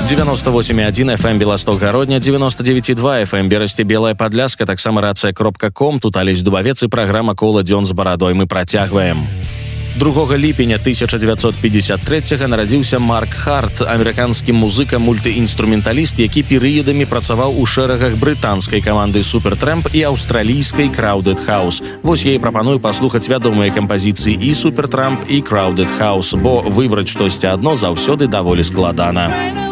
98,1 FM Белосток-Гародня, 99,2 FM Берасці Белая Падляска, таксама рацыя.ком, тут Алесь Дубавец і праграма «Кола дзён з барадой». Мы працягваем. 2 ліпеня 1953 нарадзіўся Марк Харт, амерыканскі музыка, мультыінструменталіст, які перыядамі працаваў у шэрагах брытанскай каманды Supertramp і аўстралійскай Crowded House. Вось я і прапаную паслухаць вядомыя кампазіцыі і Supertramp, і Crowded House, бо выбраць штосьці адно заўсёды даволі складана.